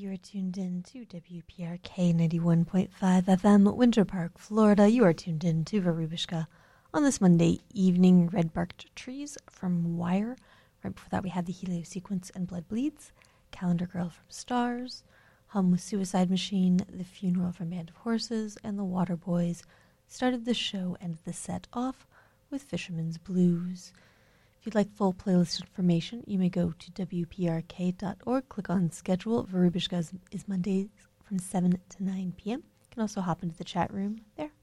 You are tuned in to WPRK 91.5 FM, Winter Park, Florida. You are tuned in to Verubushka on this Monday evening. Red Barked Trees from Wire. Right before that, we had the Helio Sequence and Blood Bleeds, Calendar Girl from Stars, Hum with Suicide Machine, The Funeral from Band of Horses, and The Water Boys started the show and the set off with Fisherman's Blues. If you'd like full playlist information, you may go to WPRK.org, click on schedule. Verubushka is Mondays from 7 to 9 p.m. You can also hop into the chat room there.